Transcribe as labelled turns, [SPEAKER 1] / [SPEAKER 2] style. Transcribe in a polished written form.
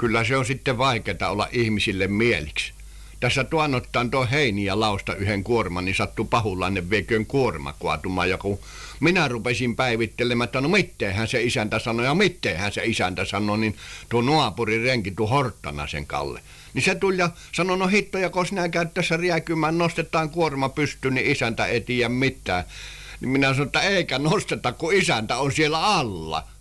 [SPEAKER 1] Kyllä se on sitten vaikeaa olla ihmisille mieliksi. Tässä tuannottaan tuo Heini ja lausta yhden kuorman, niin sattui pahulainen vieköön kuorma kaatumaan. Ja kun minä rupesin päivittelemään, että no mitteihän se isäntä sanoi ja mitteihän se isäntä sanoi, niin tuo naapurin renki, tuo Horttanasen Kalle. Niin se tuli ja sanoi, no hittoja, kun sinä käyt tässä riäkymään, nostetaan kuorma pystyyn, niin isäntä ei tiedä mitään. Niin minä sanoin, että eikä nosteta, kun isäntä on siellä alla.